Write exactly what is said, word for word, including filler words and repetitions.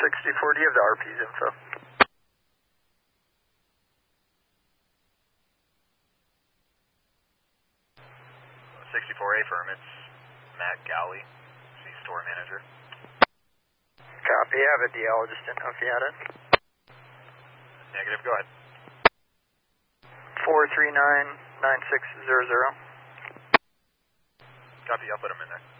sixty-four, do you have the R P's info? sixty-four A firm, it's Matt Gowley, C-Store Manager. Copy, I have a D L, just didn't know if you had it. Negative, go ahead. four three nine, nine six zero zero. Copy, I'll put him in there.